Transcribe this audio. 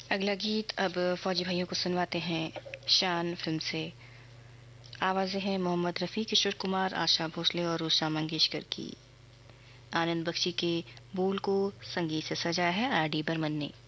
अगला गीत अब फौजी भाइयों को सुनवाते हैं शान फिल्म से। आवाजें हैं मोहम्मद रफ़ी, किशोर कुमार, आशा भोसले और उषा मंगेशकर की। आनंद बख्शी के बोल को संगीत से सजाया है आर डी बर्मन ने।